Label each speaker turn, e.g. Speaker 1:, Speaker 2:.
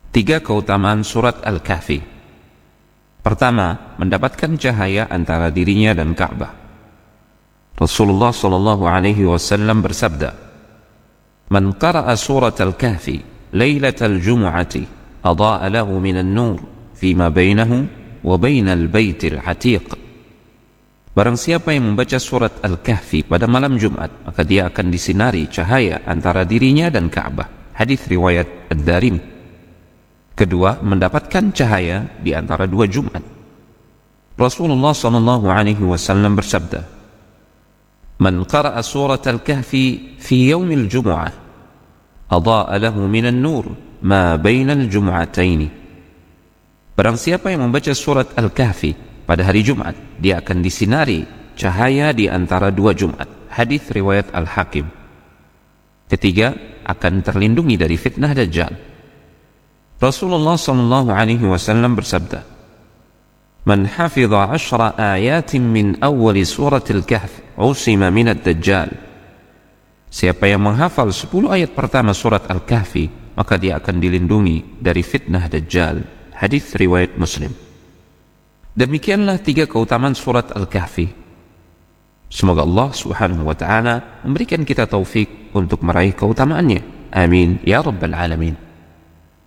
Speaker 1: Tiga keutamaan surat Al-Kahfi. Pertama, mendapatkan cahaya antara dirinya dan Ka'bah. Rasulullah SAW bersabda, "Man qara'a surat Al-Kahfi lailatal jumu'ati adha'a lahu minan nur fima bainahu wa bainal baitil atiq." Barang siapa yang membaca surat Al-Kahfi pada malam Jumat, maka dia akan disinari cahaya antara dirinya dan Ka'bah. Hadis riwayat Ad-Darimi. Kedua, mendapatkan cahaya di antara dua Jumat. Rasulullah SAW bersabda, "Man qara'a surat Al-Kahfi fi yaumil jumu'ah adha'a lahu minan nur ma bainal jumu'ataini." Barang siapa yang membaca surat Al-Kahfi pada hari Jumat, dia akan disinari cahaya di antara dua Jumat. Hadis riwayat Al-Hakim. Ketiga, akan terlindungi dari fitnah Dajjal. Rasulullah SAW bersabda, "Man hafidha 10 ayatin min awal surat Al-Kahf usima minad Dajjal." Siapa yang menghafal 10 ayat pertama surat Al-Kahfi, maka dia akan dilindungi dari fitnah Dajjal. Hadis riwayat Muslim. Demikianlah tiga keutamaan surat Al-Kahfi. Semoga Allah Subhanahu wa ta'ala memberikan kita taufik untuk meraih keutamaannya. Amin ya rabbal alamin.